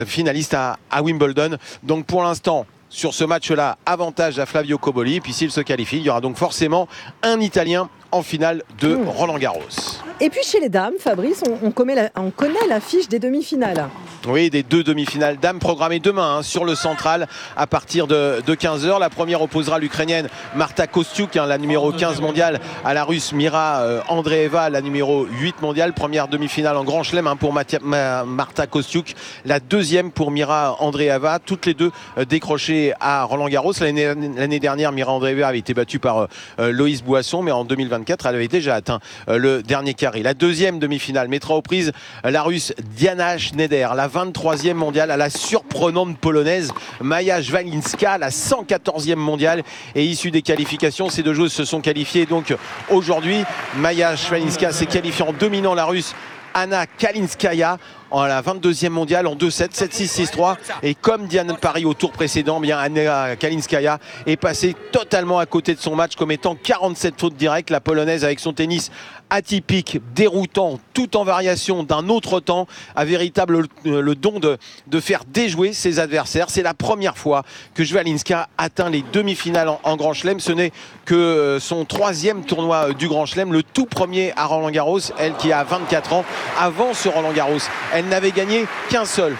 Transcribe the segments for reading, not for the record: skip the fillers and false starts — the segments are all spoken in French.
finaliste à Wimbledon. Donc pour l'instant, sur ce match-là, avantage à Flavio Cobolli. Puis s'il se qualifie, il y aura donc forcément un Italien en finale de Roland-Garros. Et puis chez les dames, Fabrice, on connaît l'affiche des demi-finales. Oui, des 2 demi-finales dames programmées demain sur le central à partir de 15h. La première opposera l'Ukrainienne Marta Kostyuk, la numéro 15 mondiale, à la Russe Mira Andreeva, la numéro 8 mondiale. Première demi-finale en Grand Chelem pour Marta Kostyuk. La deuxième pour Mira Andreeva. Toutes les deux décrochées à Roland-Garros. L'année dernière, Mira Andreeva avait été battue par Loïs Boisson, mais en 2024, elle avait déjà atteint le dernier carré. La deuxième demi-finale mettra aux prises la Russe Diana Schneider, la 23e mondiale, à la surprenante polonaise Maja Szwalinska, la 114e mondiale, et issue des qualifications, ces deux joueuses se sont qualifiées donc aujourd'hui. Maja Szwalinska s'est qualifiée en dominant la Russe Anna Kalinskaya en la 22e mondiale en 2-7, 7-6, 6-3. Et comme Diane Paris au tour précédent, bien Anna Kalinskaya est passée totalement à côté de son match, commettant 47 fautes directes. La Polonaise, avec son tennis atypique, déroutant, tout en variation d'un autre temps, a véritable le don de faire déjouer ses adversaires. C'est la première fois que Szwalinska atteint les demi-finales en Grand Chelem. Ce n'est que son 3e tournoi du Grand Chelem, le tout premier à Roland-Garros. Elle qui a 24 ans, avant ce Roland-Garros, elle n'avait gagné qu'un seul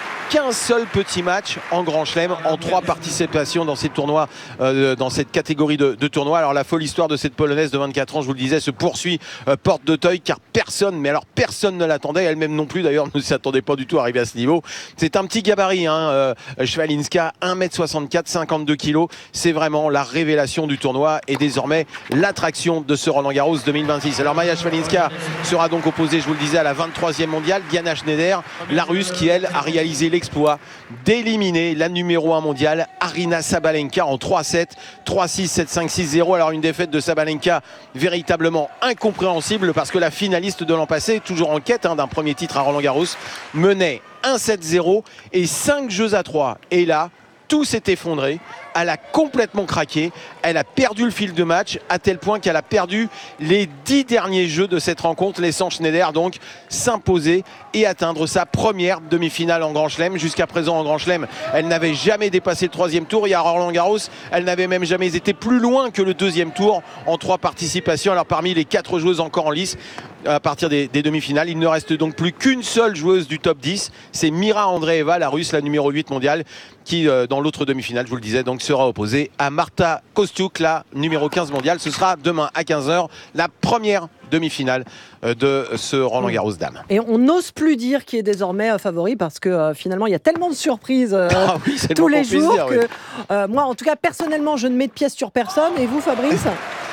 petit match en Grand Chelem en 3 participations dans ces tournois, dans cette catégorie de tournois. Alors la folle histoire de cette Polonaise de 24 ans, je vous le disais, se poursuit porte d'Auteuil, car personne ne l'attendait, elle-même non plus d'ailleurs, ne s'attendait pas du tout à arriver à ce niveau. C'est un petit gabarit, Szwalinska, 1m64, 52 kg. C'est vraiment la révélation du tournoi et désormais l'attraction de ce Roland-Garros 2026. Alors Maja Szwalinska sera donc opposée, je vous le disais, à la 23e mondiale, Diana Schneider, la Russe, qui elle a réalisé l'exploit d'éliminer la numéro 1 mondiale, Aryna Sabalenka, en 3-7, 3-6, 7-5, 6-0. Alors une défaite de Sabalenka véritablement incompréhensible, parce que la finaliste de l'an passé, toujours en quête d'un premier titre à Roland-Garros, menait 1-7-0 et 5 jeux à 3. Et là, tout s'est effondré. Elle a complètement craqué. Elle a perdu le fil de match, à tel point qu'elle a perdu les 10 derniers jeux de cette rencontre, laissant Schneider donc s'imposer et atteindre sa première demi-finale en Grand Chelem. Jusqu'à présent en Grand Chelem, elle n'avait jamais dépassé le 3e tour. Et à Roland-Garros, elle n'avait même jamais été plus loin que le 2e tour en 3 participations. Alors parmi les 4 joueuses encore en lice à partir des demi-finales, il ne reste donc plus qu'une seule joueuse du top 10. C'est Mira Andreeva, la Russe, la numéro 8 mondiale, qui dans l'autre demi-finale, je vous le disais, donc sera opposée à Marta Kostyuk, la numéro 15 mondiale. Ce sera demain à 15h, la première demi-finale de ce Roland-Garros dames. Et on n'ose plus dire qui est désormais favori, parce que finalement il y a tellement de surprises tous les jours que moi en tout cas personnellement je ne mets de pièces sur personne. Et vous, Fabrice?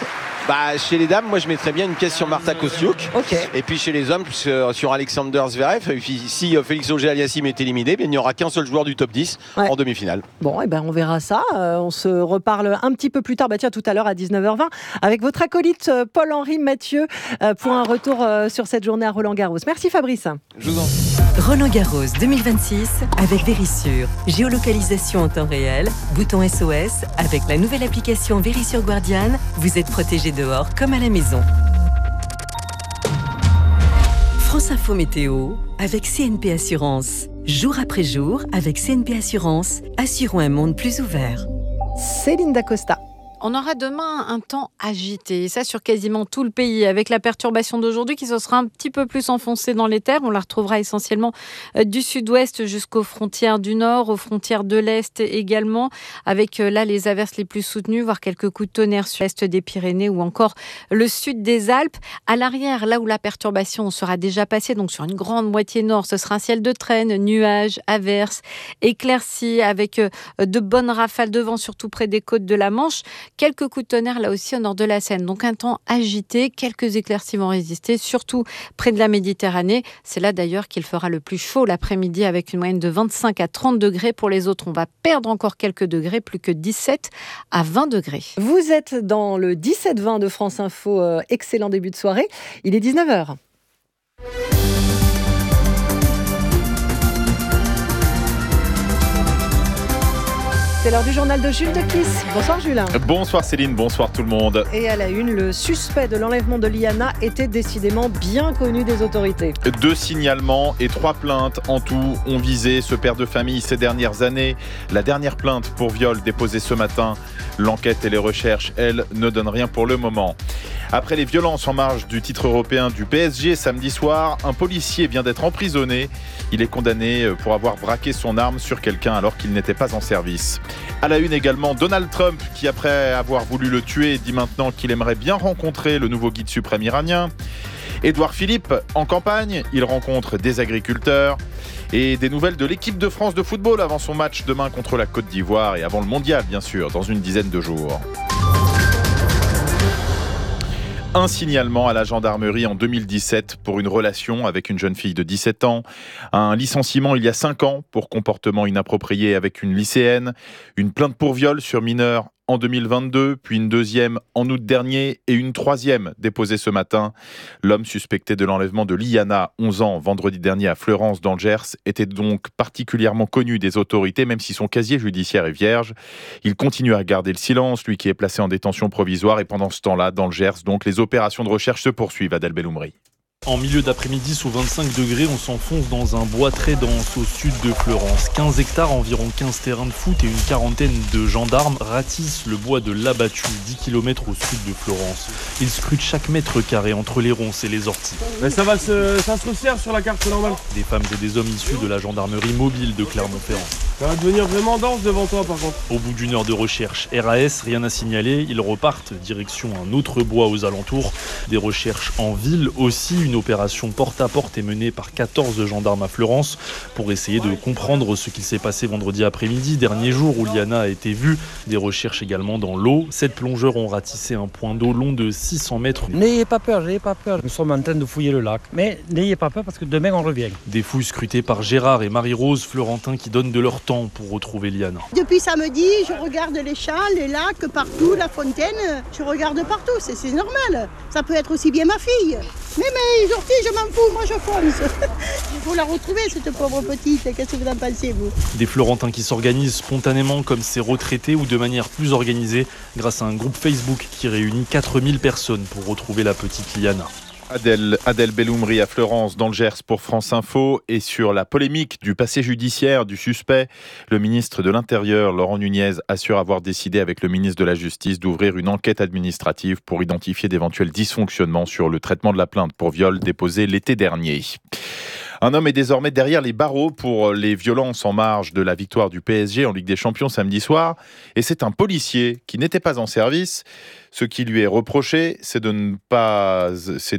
Chez les dames, moi je mettrais bien une pièce sur Marta Kostyuk. Et puis chez les hommes, sur Alexander Zverev. Et puis, si Félix Auger-Aliassime est éliminé, il n'y aura qu'un seul joueur du top 10 en demi-finale. Bon, on verra ça. On se reparle un petit peu plus tard, tout à l'heure à 19h20, avec votre acolyte Paul-Henri Mathieu pour un retour sur cette journée à Roland-Garros. Merci Fabrice. Je vous en prie. Roland-Garros 2026 avec Verisure. Géolocalisation en temps réel, bouton SOS. Avec la nouvelle application Verisure Guardian, vous êtes protégé dehors comme à la maison. France Info Météo avec CNP Assurance. Jour après jour, avec CNP Assurance, assurons un monde plus ouvert. Céline Dacosta. On aura demain un temps agité, et ça sur quasiment tout le pays, avec la perturbation d'aujourd'hui qui se sera un petit peu plus enfoncée dans les terres. On la retrouvera essentiellement du sud-ouest jusqu'aux frontières du nord, aux frontières de l'est également, avec là les averses les plus soutenues, voire quelques coups de tonnerre sur l'est des Pyrénées ou encore le sud des Alpes. À l'arrière, là où la perturbation sera déjà passée, donc sur une grande moitié nord, ce sera un ciel de traîne, nuages, averses, éclaircies, avec de bonnes rafales de vent, surtout près des côtes de la Manche. Quelques coups de tonnerre là aussi au nord de la Seine. Donc un temps agité, quelques éclaircies vont résister, surtout près de la Méditerranée. C'est là d'ailleurs qu'il fera le plus chaud l'après-midi, avec une moyenne de 25 à 30 degrés. Pour les autres, on va perdre encore quelques degrés, plus que 17 à 20 degrés. Vous êtes dans le 17-20 de France Info. Excellent début de soirée. Il est 19h. C'est l'heure du journal de Jules de Kiss. Bonsoir Jules. Bonsoir Céline, bonsoir tout le monde. Et à la une, le suspect de l'enlèvement de Liana était décidément bien connu des autorités. 2 signalements et 3 plaintes en tout ont visé ce père de famille ces dernières années. La dernière plainte pour viol déposée ce matin. L'enquête et les recherches, elles, ne donnent rien pour le moment. Après les violences en marge du titre européen du PSG samedi soir, un policier vient d'être emprisonné. Il est condamné pour avoir braqué son arme sur quelqu'un alors qu'il n'était pas en service. À la une également, Donald Trump qui, après avoir voulu le tuer, dit maintenant qu'il aimerait bien rencontrer le nouveau guide suprême iranien. Édouard Philippe, en campagne, il rencontre des agriculteurs. Et des nouvelles de l'équipe de France de football avant son match demain contre la Côte d'Ivoire et avant le mondial, bien sûr, dans une dizaine de jours. Un signalement à la gendarmerie en 2017 pour une relation avec une jeune fille de 17 ans. Un licenciement il y a 5 ans pour comportement inapproprié avec une lycéenne. Une plainte pour viol sur mineur en 2022, puis une deuxième en août dernier et une troisième déposée ce matin. L'homme suspecté de l'enlèvement de Liana, 11 ans, vendredi dernier à Fleurance dans le Gers, était donc particulièrement connu des autorités, même si son casier judiciaire est vierge. Il continue à garder le silence, lui qui est placé en détention provisoire, et pendant ce temps-là, dans le Gers, donc, les opérations de recherche se poursuivent. Adèle Belloumri. En milieu d'après-midi, sous 25 degrés, on s'enfonce dans un bois très dense au sud de Fleurance. 15 hectares, environ 15 terrains de foot et une quarantaine de gendarmes ratissent le bois de l'Abattu, 10 km au sud de Fleurance. Ils scrutent chaque mètre carré entre les ronces et les orties. Mais ça se resserre sur la carte, c'est normal. Des femmes et des hommes issus de la gendarmerie mobile de Clermont-Ferrand. Ça va devenir vraiment dense devant toi par contre. Au bout d'une heure de recherche, RAS, rien à signaler, ils repartent direction un autre bois aux alentours. Des recherches en ville aussi, une opération porte-à-porte est menée par 14 gendarmes à Fleurance pour essayer de comprendre ce qui s'est passé vendredi après-midi, dernier jour où Liana a été vue. Des recherches également dans l'eau. 7 plongeurs ont ratissé un point d'eau long de 600 mètres. N'ayez pas peur. Nous sommes en train de fouiller le lac. Mais n'ayez pas peur parce que demain on revient. Des fouilles scrutées par Gérard et Marie-Rose, Florentins qui donnent de leur temps pour retrouver Liana. Depuis samedi, je regarde les champs, les lacs, partout, la fontaine. Je regarde partout, c'est normal. Ça peut être aussi bien ma fille. Mais les orties, je m'en fous, moi je fonce. Il faut la retrouver, cette pauvre petite. Qu'est-ce que vous en pensez, vous ? Des Florentins qui s'organisent spontanément comme ces retraités ou de manière plus organisée grâce à un groupe Facebook qui réunit 4000 personnes pour retrouver la petite Liana. Adèle Belloumri à Fleurance dans le Gers pour France Info. Et sur la polémique du passé judiciaire du suspect, le ministre de l'Intérieur, Laurent Nunez, assure avoir décidé avec le ministre de la Justice d'ouvrir une enquête administrative pour identifier d'éventuels dysfonctionnements sur le traitement de la plainte pour viol déposée l'été dernier. Un homme est désormais derrière les barreaux pour les violences en marge de la victoire du PSG en Ligue des Champions samedi soir. Et c'est un policier qui n'était pas en service. Ce qui lui est reproché, c'est de ne pas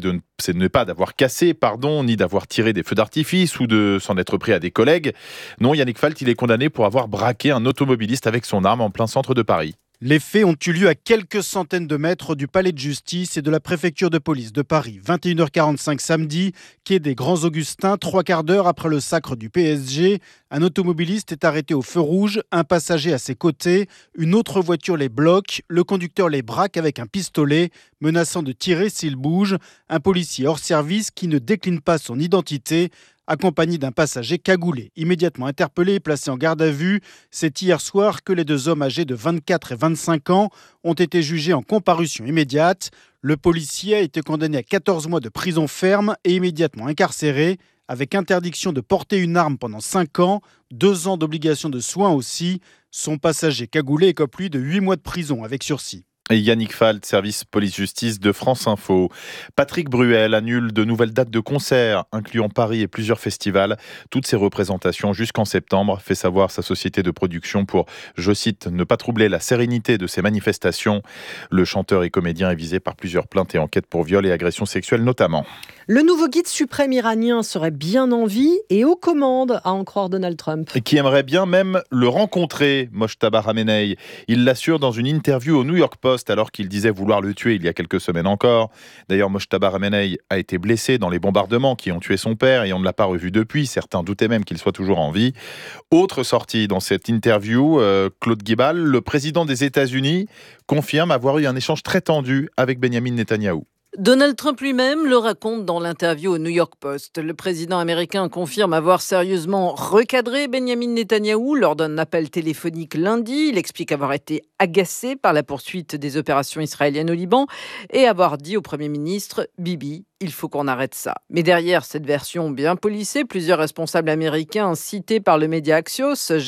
d'avoir cassé, ni d'avoir tiré des feux d'artifice ou de s'en être pris à des collègues. Non, Yannick Falt, il est condamné pour avoir braqué un automobiliste avec son arme en plein centre de Paris. Les faits ont eu lieu à quelques centaines de mètres du palais de justice et de la préfecture de police de Paris. 21h45 samedi, quai des Grands Augustins, 3/4 d'heure après le sacre du PSG. Un automobiliste est arrêté au feu rouge, un passager à ses côtés, une autre voiture les bloque, le conducteur les braque avec un pistolet, menaçant de tirer s'il bouge. Un policier hors service qui ne décline pas son identité, accompagné d'un passager cagoulé. Immédiatement interpellé et placé en garde à vue, c'est hier soir que les 2 hommes âgés de 24 et 25 ans ont été jugés en comparution immédiate. Le policier a été condamné à 14 mois de prison ferme et immédiatement incarcéré, avec interdiction de porter une arme pendant 5 ans, 2 ans d'obligation de soins aussi. Son passager cagoulé écope lui de 8 mois de prison avec sursis. Et Yannick Falt, service police-justice de France Info. Patrick Bruel annule de nouvelles dates de concerts, incluant Paris et plusieurs festivals. Toutes ces représentations jusqu'en septembre, fait savoir sa société de production pour, je cite, ne pas troubler la sérénité de ces manifestations. Le chanteur et comédien est visé par plusieurs plaintes et enquêtes pour viol et agressions sexuelles notamment. Le nouveau guide suprême iranien serait bien en vie et aux commandes, à en croire Donald Trump. Et qui aimerait bien même le rencontrer, Mojtaba Khamenei. Il l'assure dans une interview au New York Post alors qu'il disait vouloir le tuer il y a quelques semaines encore. D'ailleurs, Mojtaba Khamenei a été blessé dans les bombardements qui ont tué son père et on ne l'a pas revu depuis. Certains doutaient même qu'il soit toujours en vie. Autre sortie dans cette interview, Claude Guibal, le président des États-Unis, confirme avoir eu un échange très tendu avec Benyamin Netanyahou. Donald Trump lui-même le raconte dans l'interview au New York Post. Le président américain confirme avoir sérieusement recadré Benyamin Netanyahou lors d'un appel téléphonique lundi. Il explique avoir été agacé par la poursuite des opérations israéliennes au Liban et avoir dit au Premier ministre « Bibi, il faut qu'on arrête ça ». Mais derrière cette version bien polissée, plusieurs responsables américains cités par le média Axios